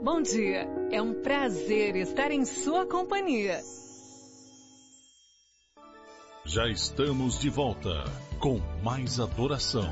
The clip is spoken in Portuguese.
bom dia. É um prazer estar em sua companhia. Já estamos de volta com mais adoração.